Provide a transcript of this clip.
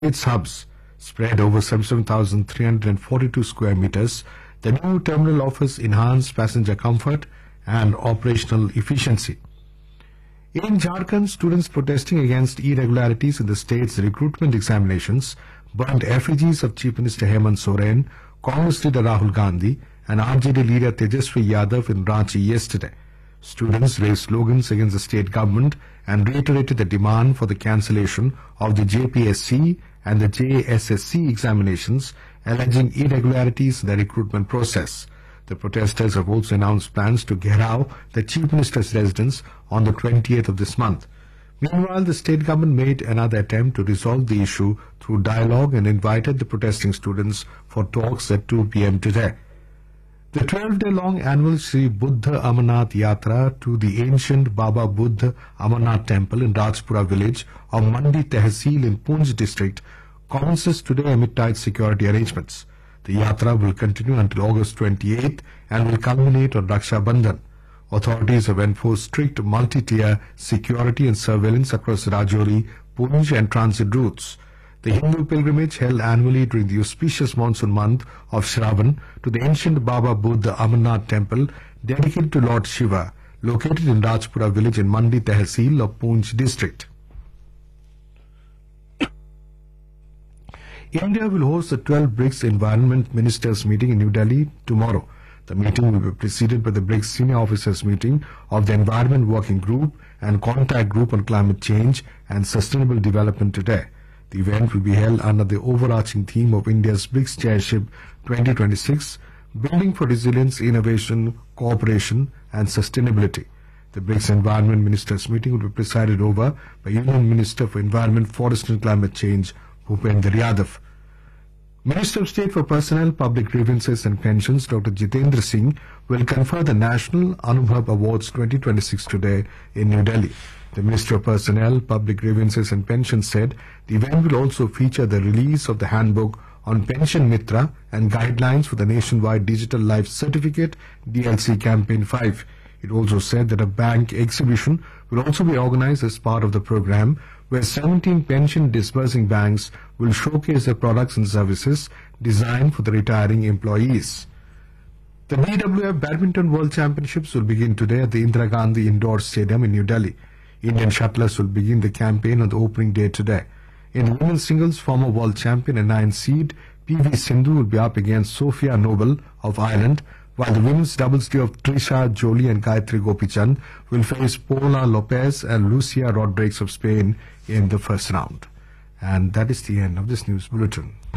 its hubs. Spread over 77,342 square meters, the new terminal offers enhanced passenger comfort and operational efficiency. In Jharkhand, students protesting against irregularities in the state's recruitment examinations burned effigies of Chief Minister Hemant Soren, Congress leader Rahul Gandhi, and RJD leader Tejaswi Yadav in Ranchi yesterday. Students raised slogans against the state government and reiterated the demand for the cancellation of the JPSC and the JSSC examinations, alleging irregularities in the recruitment process. The protesters have also announced plans to gherao the Chief Minister's residence on the 28th of this month. Meanwhile, the state government made another attempt to resolve the issue through dialogue and invited the protesting students for talks at 2 p.m. today. The 12-day-long annual Sri Buddha Amarnath Yatra to the ancient Baba Buddha Amarnath Temple in Rajpura village of Mandi Tehsil in Poonch district commences today amid tight security arrangements. The Yatra will continue until August 28th and will culminate on Raksha Bandhan. Authorities have enforced strict multi-tier security and surveillance across Rajouri, Poonch and transit routes. The Hindu pilgrimage held annually during the auspicious monsoon month of Shravan to the ancient Baba Buddha Amarnath Temple dedicated to Lord Shiva, located in Rajpura village in Mandi Tehsil of Poonch district. India will host the 12th BRICS Environment Ministers meeting in New Delhi tomorrow. The meeting will be preceded by the BRICS Senior Officers meeting of the Environment Working Group and Contact Group on Climate Change and Sustainable Development today. The event will be held under the overarching theme of India's BRICS Chairship 2026, Building for Resilience, Innovation, Cooperation and Sustainability. The BRICS Environment Ministers meeting will be presided over by Union Minister for Environment, Forest and Climate Change, Bhupender Yadav. Minister of State for Personnel, Public Grievances and Pensions, Dr. Jitendra Singh, will confer the National Anubhav Awards 2026 today in New Delhi. The Minister of Personnel, Public Grievances and Pensions said the event will also feature the release of the handbook on Pension Mitra and guidelines for the nationwide Digital Life Certificate DLC Campaign 5. It also said that a bank exhibition will also be organized as part of the program, where 17 pension disbursing banks will showcase their products and services designed for the retiring employees. The BWF Badminton World Championships will begin today at the Indira Gandhi Indoor Stadium in New Delhi. Indian shuttlers will begin the campaign on the opening day today. In women's singles, former world champion and 9th seed PV Sindhu will be up against Sophia Noble of Ireland, while the women's doubles duo of Trisha Jolie and Gayatri Gopichand will face Paula Lopez and Lucia Rodriguez of Spain in the first round. And that is the end of this news bulletin.